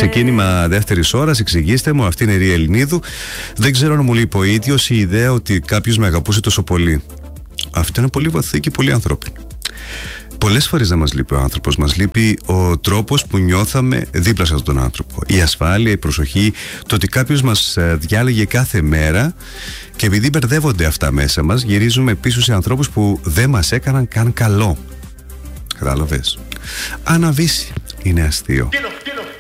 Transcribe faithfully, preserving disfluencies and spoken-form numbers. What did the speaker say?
Ξεκίνημα δεύτερης ώρας, εξηγήστε μου, αυτή είναι η Ρία Ελληνίδου. Δεν ξέρω αν μου λείπει ο ίδιος η ιδέα ότι κάποιος με αγαπούσε τόσο πολύ. Αυτό είναι πολύ βαθύ και πολύ ανθρώπινο. Πολλές φορές δεν μας λείπει ο άνθρωπος, μας λείπει ο τρόπος που νιώθαμε δίπλα σε αυτόν τον άνθρωπο. Η ασφάλεια, η προσοχή, το ότι κάποιος μας διάλεγε κάθε μέρα, και επειδή μπερδεύονται αυτά μέσα μας, γυρίζουμε πίσω σε ανθρώπους που δεν μας έκαναν καν καλό. Κατάλαβες? Αναβήσει. Είναι αστείο.